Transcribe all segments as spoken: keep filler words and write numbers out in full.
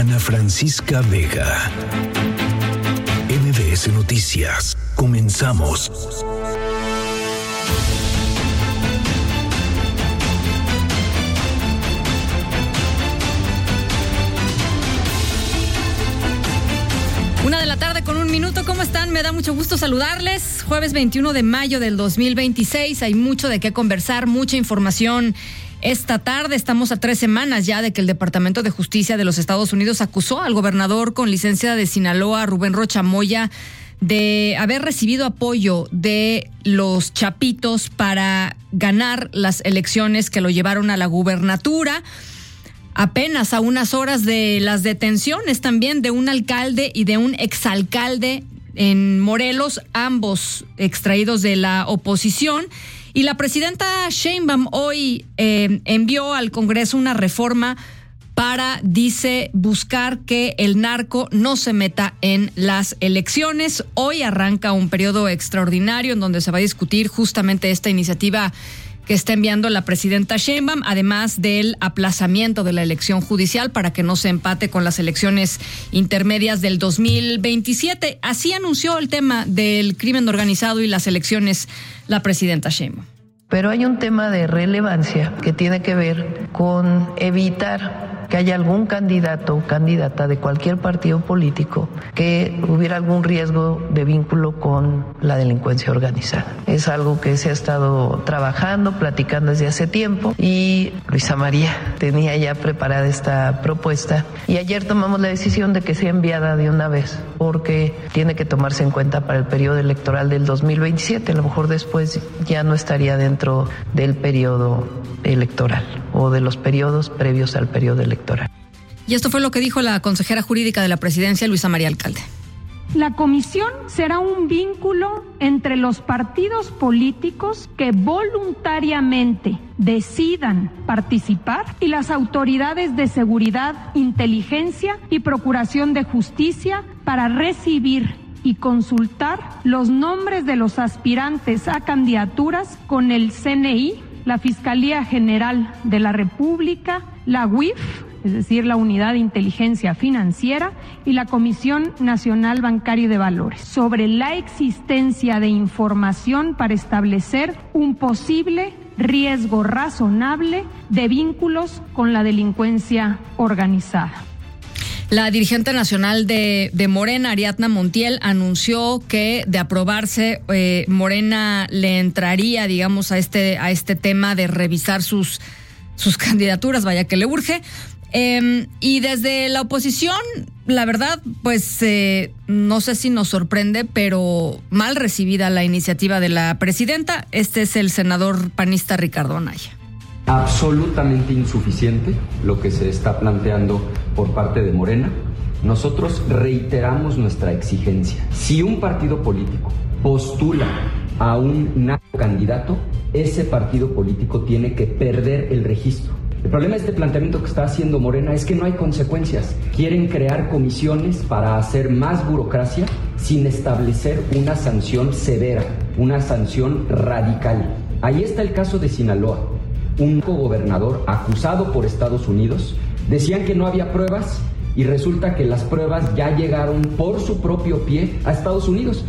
Ana Francisca Vega. M B S Noticias. Comenzamos. Una de la tarde con un minuto, ¿cómo están? Me da mucho gusto saludarles. Jueves veintiuno de mayo del dos mil veintiséis, hay mucho de qué conversar, mucha información. Esta tarde estamos a tres semanas ya de que el Departamento de Justicia de los Estados Unidos acusó al gobernador con licencia de Sinaloa, Rubén Rocha Moya, de haber recibido apoyo de los chapitos para ganar las elecciones que lo llevaron a la gubernatura. Apenas a unas horas de las detenciones también de un alcalde y de un exalcalde en Morelos, ambos extraídos de la oposición. Y la presidenta Sheinbaum hoy eh, envió al Congreso una reforma para, dice, buscar que el narco no se meta en las elecciones. Hoy arranca un periodo extraordinario en donde se va a discutir justamente esta iniciativa que está enviando la presidenta Sheinbaum, además del aplazamiento de la elección judicial para que no se empate con las elecciones intermedias del dos mil veintisiete. Así anunció el tema del crimen organizado y las elecciones la presidenta Sheinbaum. Pero hay un tema de relevancia que tiene que ver con evitar que haya algún candidato o candidata de cualquier partido político que hubiera algún riesgo de vínculo con la delincuencia organizada. Es algo que se ha estado trabajando, platicando desde hace tiempo, y Luisa María tenía ya preparada esta propuesta y ayer tomamos la decisión de que sea enviada de una vez porque tiene que tomarse en cuenta para el periodo electoral del dos mil veintisiete. A lo mejor después ya no estaría dentro del periodo electoral o de los periodos previos al periodo electoral. Y esto fue lo que dijo la consejera jurídica de la presidencia, Luisa María Alcalde. La comisión será un vínculo entre los partidos políticos que voluntariamente decidan participar y las autoridades de seguridad, inteligencia y procuración de justicia para recibir y consultar los nombres de los aspirantes a candidaturas con el C N I, la Fiscalía General de la República, la U I F, es decir, la Unidad de Inteligencia Financiera, y la Comisión Nacional Bancaria y de Valores, sobre la existencia de información para establecer un posible riesgo razonable de vínculos con la delincuencia organizada. La dirigente nacional de, de Morena, Ariadna Montiel, anunció que de aprobarse, eh, Morena le entraría, digamos, a este, a este tema de revisar sus, sus candidaturas, vaya que le urge. Eh, y desde la oposición, la verdad, pues eh, no sé si nos sorprende, pero mal recibida la iniciativa de la presidenta. Este es el senador panista Ricardo Anaya. Absolutamente insuficiente lo que se está planteando por parte de Morena. Nosotros reiteramos nuestra exigencia. Si un partido político postula a un candidato, ese partido político tiene que perder el registro. El problema de este planteamiento que está haciendo Morena es que no hay consecuencias. Quieren crear comisiones para hacer más burocracia sin establecer una sanción severa, una sanción radical. Ahí está el caso de Sinaloa. Un gobernador acusado por Estados Unidos, decían que no había pruebas y resulta que las pruebas ya llegaron por su propio pie a Estados Unidos.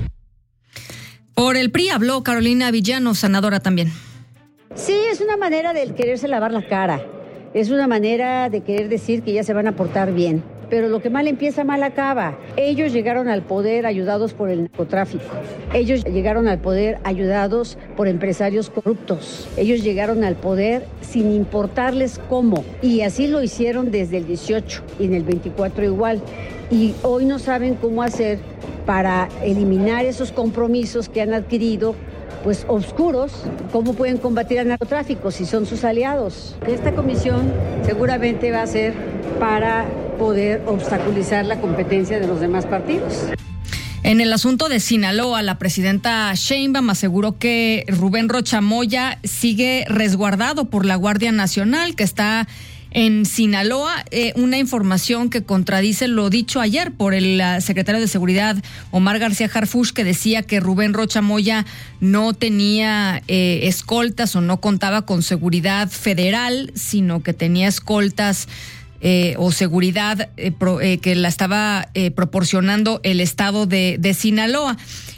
Por el P R I habló Carolina Villano, senadora también. Sí, es una manera de quererse lavar la cara, es una manera de querer decir que ya se van a portar bien. Pero lo que mal empieza, mal acaba. Ellos llegaron al poder ayudados por el narcotráfico. Ellos llegaron al poder ayudados por empresarios corruptos. Ellos llegaron al poder sin importarles cómo. Y así lo hicieron desde el dieciocho y en el veinticuatro igual. Y hoy no saben cómo hacer para eliminar esos compromisos que han adquirido, pues oscuros. ¿Cómo pueden combatir al narcotráfico si son sus aliados? Esta comisión seguramente va a ser para poder obstaculizar la competencia de los demás partidos. En el asunto de Sinaloa, la presidenta Sheinbaum aseguró que Rubén Rocha Moya sigue resguardado por la Guardia Nacional, que está en Sinaloa, eh, una información que contradice lo dicho ayer por el uh, secretario de Seguridad Omar García Harfuch, que decía que Rubén Rocha Moya no tenía eh, escoltas o no contaba con seguridad federal, sino que tenía escoltas eh, o seguridad eh, pro, eh, que la estaba eh, proporcionando el estado de, de Sinaloa.